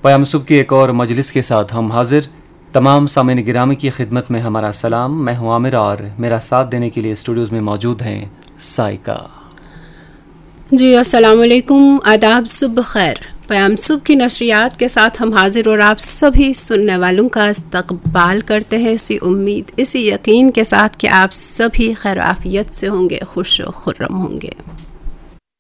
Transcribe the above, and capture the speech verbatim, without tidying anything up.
पयाम सुबह की एक और मजलिस के साथ हम हाजिर। तमाम सामीन गिरामी की खिदमत में हमारा सलाम। मैं हूं आमिर और मेरा साथ देने के लिए स्टूडियोज़ में मौजूद हैं साइका। जी अस्सलाम वालेकुम, आदाब, सुबह खैर। पयाम सुबह की नशरियात के साथ हम हाजिर और आप सभी सुनने वालों का इस्तकबाल करते हैं इसी उम्मीद, इसी यकीन के साथ कि आप सभी खैर आफियत से होंगे, खुश व खुर्रम होंगे।